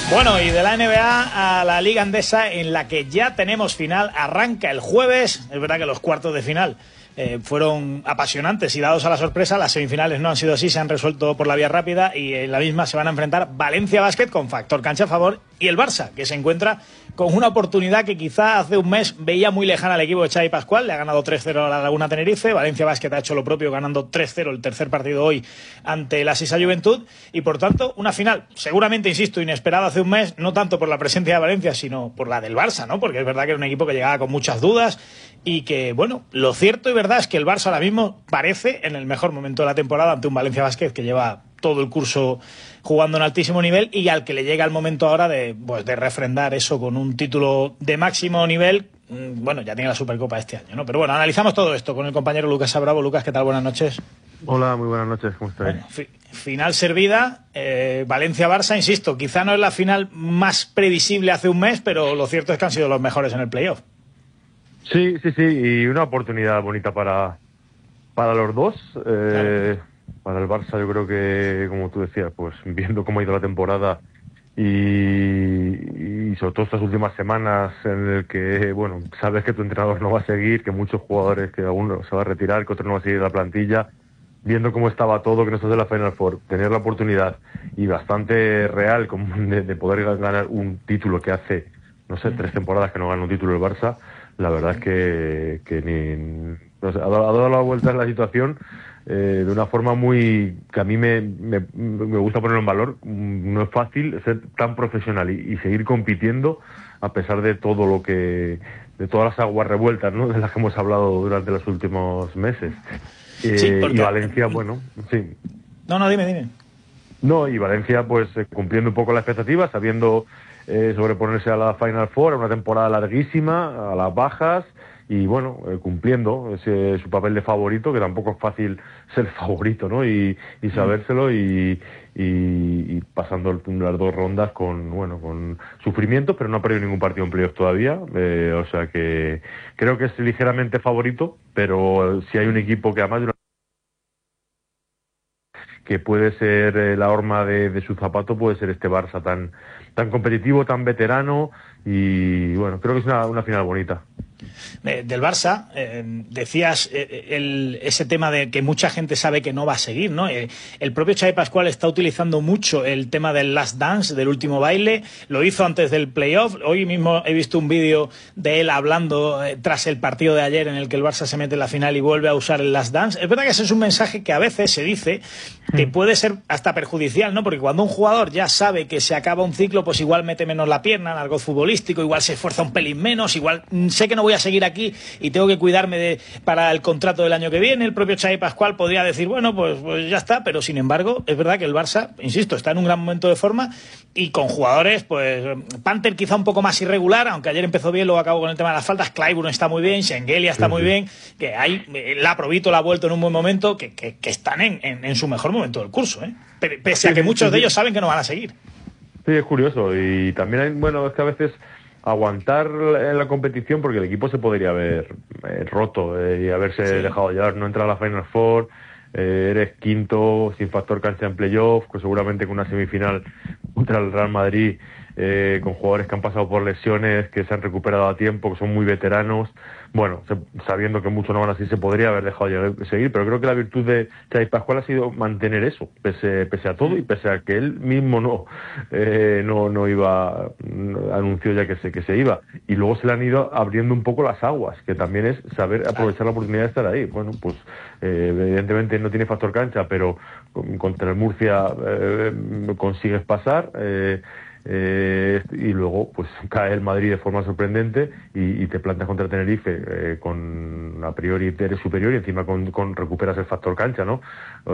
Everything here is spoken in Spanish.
Bueno, y de la NBA a la Liga Endesa, en la que ya tenemos final, arranca el jueves. Es verdad que los cuartos de final fueron apasionantes y dados a la sorpresa. Las semifinales no han sido así, se han resuelto por la vía rápida y en la misma se van a enfrentar Valencia Basket con factor cancha a favor y el Barça, que se encuentra con una oportunidad que quizá hace un mes veía muy lejana al equipo de Xavi Pascual. Le ha ganado 3-0 a la Laguna Tenerife. Valencia Basket ha hecho lo propio ganando 3-0 el tercer partido hoy ante la Sisa Juventud y por tanto una final seguramente, insisto, inesperada hace un mes, no tanto por la presencia de Valencia sino por la del Barça, ¿no? Porque es verdad que era un equipo que llegaba con muchas dudas y que, bueno, lo cierto y verdad es que el Barça ahora mismo parece en el mejor momento de la temporada ante un Valencia Basket que lleva todo el curso jugando en altísimo nivel y al que le llega el momento ahora de refrendar eso con un título de máximo nivel. Bueno, ya tiene la Supercopa este año, ¿no? Pero bueno, analizamos todo esto con el compañero Lucas Abravo. Lucas, ¿qué tal? Buenas noches. Hola, muy buenas noches, ¿cómo estáis? Bueno, final servida, Valencia-Barça, insisto, quizá no es la final más previsible hace un mes, pero lo cierto es que han sido los mejores en el playoff. Sí, y una oportunidad bonita para los dos. Claro. Para el Barça yo creo que, como tú decías, pues viendo cómo ha ido la temporada y sobre todo estas últimas semanas en el que, bueno, sabes que tu entrenador no va a seguir, que muchos jugadores, que alguno se va a retirar, que otro no va a seguir la plantilla, viendo cómo estaba todo, que no estás en la Final Four, tener la oportunidad y bastante real de poder ganar un título que hace, no sé, 3 temporadas que no gana un título el Barça, la verdad es que no sé, ha dado la vuelta en la situación de una forma muy que a mí me gusta ponerlo en valor. No es fácil ser tan profesional y seguir compitiendo a pesar de todo lo que, de todas las aguas revueltas, ¿no?, de las que hemos hablado durante los últimos meses. Sí, porque... Y Valencia, bueno, sí. No, dime. No, y Valencia pues cumpliendo un poco la expectativa, sabiendo sobreponerse a la Final Four, a una temporada larguísima, a las bajas, y bueno, cumpliendo su papel de favorito, que tampoco es fácil ser favorito, ¿no? Y sabérselo y pasando las 2 rondas con sufrimiento, pero no ha perdido ningún partido en playoff todavía, o sea que creo que es ligeramente favorito, pero si hay un equipo que además de que puede ser la horma de su zapato, puede ser este Barça tan competitivo, tan veterano, y bueno, creo que es una final bonita. Del Barça, decías ese tema de que mucha gente sabe que no va a seguir, ¿no? El propio Xavi Pascual está utilizando mucho el tema del last dance, del último baile, lo hizo antes del playoff. Hoy mismo he visto un vídeo de él hablando tras el partido de ayer en el que el Barça se mete en la final y vuelve a usar el last dance. Es verdad que ese es un mensaje que a veces se dice que puede ser hasta perjudicial, ¿no? Porque cuando un jugador ya sabe que se acaba un ciclo, pues igual mete menos la pierna en algo futbolístico, igual se esfuerza un pelín menos, igual sé que no voy a seguir aquí y tengo que cuidarme para el contrato del año que viene. El propio Xavi Pascual podría decir, bueno, pues ya está, pero sin embargo es verdad que el Barça, insisto, está en un gran momento de forma y con jugadores, pues Panther quizá un poco más irregular, aunque ayer empezó bien, luego acabó con el tema de las faltas. Clyburn está muy bien, Schengelia está muy bien, que hay la Provito la ha vuelto en un buen momento, que están en su mejor momento del curso, pese a que muchos de ellos saben que no van a seguir. Sí, es curioso, y también hay, bueno, es que a veces aguantar en la competición, porque el equipo se podría haber roto y haberse dejado llevar, no entrar a la Final Four, eres quinto sin factor cancha en playoff, pues seguramente con una semifinal contra el Real Madrid, con jugadores que han pasado por lesiones, que se han recuperado a tiempo, que son muy veteranos. Bueno, sabiendo que muchos no van así, se podría haber dejado seguir, pero creo que la virtud de Xavi Pascual ha sido mantener eso, pese a todo, y pese a que él mismo no iba, anunció ya que se iba, y luego se le han ido abriendo un poco las aguas, que también es saber aprovechar la oportunidad de estar ahí. Bueno, pues evidentemente no tiene factor cancha, pero contra el Murcia consigues pasar, y luego pues cae el Madrid de forma sorprendente y te plantas contra Tenerife con a priori eres superior y encima con recuperas el factor cancha, ¿no?